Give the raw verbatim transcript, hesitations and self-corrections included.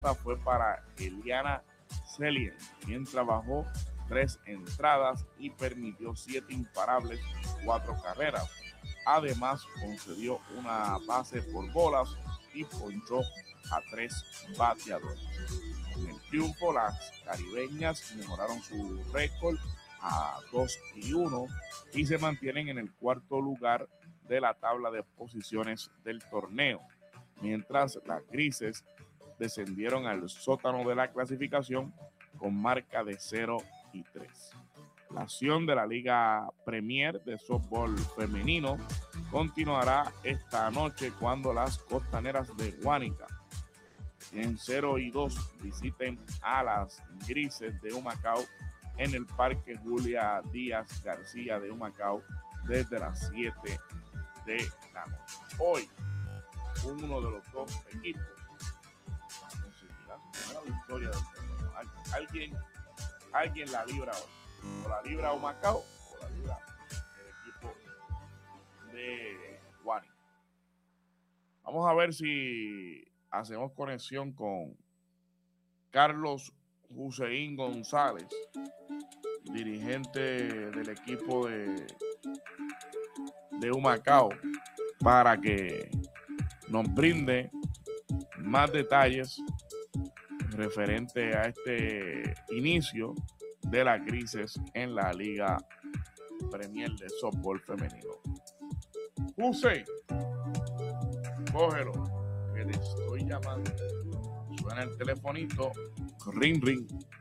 fue para Eliana Celien, quien trabajó tres entradas y permitió siete imparables, cuatro carreras. Además, concedió una base por bolas y ponchó a tres bateadores. En el triunfo, las caribeñas mejoraron su récord a dos y uno y se mantienen en el cuarto lugar de la tabla de posiciones del torneo, mientras las grises descendieron al sótano de la clasificación con marca de cero y tres. La acción de la Liga Premier de softball femenino continuará esta noche cuando las costaneras de Guánica en cero y dos visiten a las grises de Humacao en el Parque Julia Díaz García de Humacao desde las siete de la noche. Hoy, uno de los dos equipos conseguirá su primera victoria del torneo. Alguien, alguien la libra hoy. O la libra Humacao o la libra el equipo de Guánica. Vamos a ver si hacemos conexión con Carlos Hussein González, dirigente del equipo de, de Humacao, para que nos brinde más detalles referente a este inicio de las grises en la Liga Premier de softball femenino. Hussein, cógelo, que te estoy llamando. Suena el telefonito, ring ring.